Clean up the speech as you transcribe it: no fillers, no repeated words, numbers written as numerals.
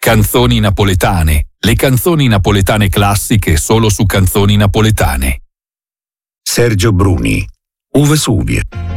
Canzoni napoletane. Le canzoni napoletane classiche solo su Canzoni Napoletane. Sergio Bruni, U Vesuvio.